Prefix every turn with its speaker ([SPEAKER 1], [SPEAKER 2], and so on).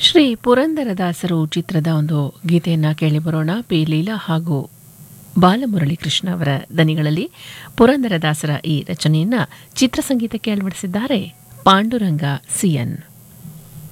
[SPEAKER 1] ಶ್ರೀ ಪುರಂದರದಾಸರು ಚಿತ್ರದ ಒಂದು ಗೀತೆಯನ್ನ ಕೇಳಿ ಬರೋಣ. ಪಿ ಲೀಲಾ ಹಾಗೂ ಬಾಲಮುರಳಿಕೃಷ್ಣ ಅವರ ದನಿಗಳಲ್ಲಿ ಪುರಂದರದಾಸರ ಈ ರಚನೆಯನ್ನ ಚಿತ್ರಸಂಗೀತಕ್ಕೆ ಅಳವಡಿಸಿದ್ದಾರೆ ಪಾಂಡುರಂಗ ಸಿಎನ್.